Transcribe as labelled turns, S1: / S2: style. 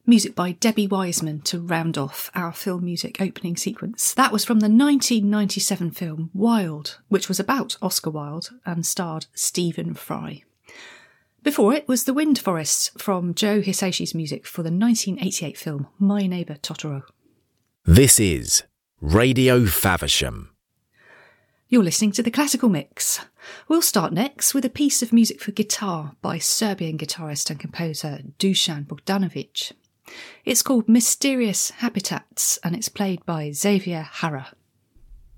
S1: Music by Debbie Wiseman to round off our film music opening sequence. That was from the 1997 film Wild, which was about Oscar Wilde and starred Stephen Fry. Before it was The Wind Forest from Joe Hisayishi's music for the 1988 film My Neighbour Totoro.
S2: This is Radio Faversham.
S1: You're listening to The Classical Mix. We'll start next with a piece of music for guitar by Serbian guitarist and composer Dusan Bogdanovic. It's called Mysterious Habitats and it's played by Xavier Hara.